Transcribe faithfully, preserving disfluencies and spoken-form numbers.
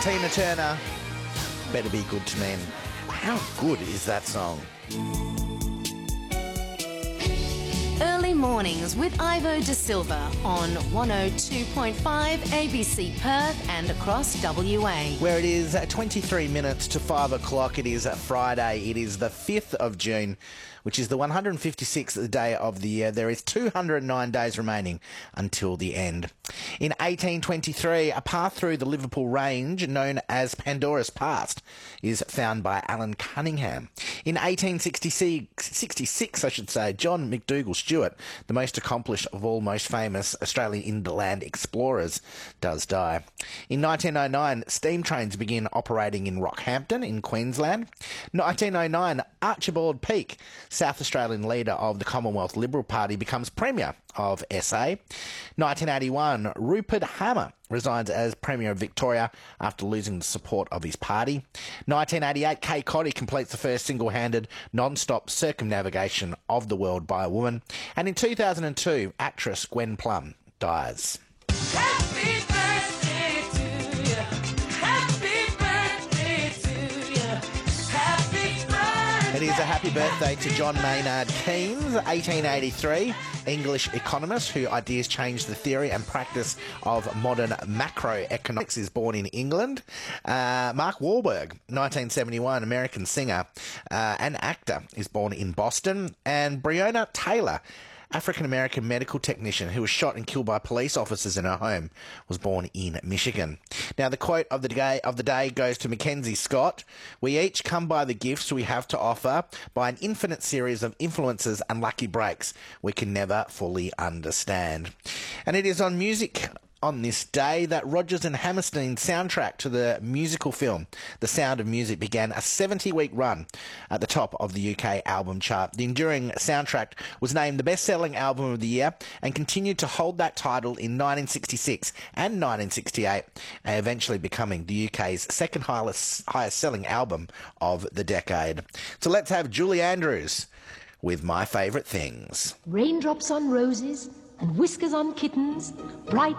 Tina Turner, Better Be Good to Me. How good is that song? Early mornings with Ivo De Silva on one oh two point five A B C Perth and across W A. Where it is twenty-three minutes to five o'clock. It is Friday. It is the fifth of June, which is the one hundred fifty-sixth day of the year. There is two hundred nine days remaining until the end. In eighteen twenty-three, a path through the Liverpool Range known as Pandora's Pass is found by Alan Cunningham. In eighteen sixty-six, I should say, John McDougall Stewart, the most accomplished of all most famous Australian inland explorers, does die. In nineteen oh nine, steam trains begin operating in Rockhampton in Queensland. nineteen oh nine, Archibald Peake, South Australian leader of the Commonwealth Liberal Party, becomes Premier of S A. nineteen eighty-one, Rupert Hammer resigns as Premier of Victoria after losing the support of his party. nineteen eighty-eight, Kay Cotty completes the first single-handed non-stop circumnavigation of the world by a woman. And in two thousand two, actress Gwen Plum dies. Happy birthday to you. Happy birthday to you. Happy birthday. It is a happy birthday to John Maynard Keynes, eighteen eighty-three, English economist whose ideas changed the theory and practice of modern macroeconomics, is born in England. Uh, Mark Wahlberg, nineteen seventy-one, American singer uh, and actor, is born in Boston. And Breonna Taylor, African-American medical technician who was shot and killed by police officers in her home, was born in Michigan. Now, the quote of the day of the day goes to Mackenzie Scott. We each come by the gifts we have to offer by an infinite series of influences and lucky breaks we can never fully understand. And it is on music on this day that Rodgers and Hammerstein's soundtrack to the musical film The Sound of Music began a seventy-week run at the top of the U K album chart. The enduring soundtrack was named the best-selling album of the year and continued to hold that title in nineteen sixty-six and nineteen sixty-eight, and eventually becoming the U K's second highest, highest-selling album of the decade. So let's have Julie Andrews with My Favourite Things. Raindrops on roses and whiskers on kittens, bright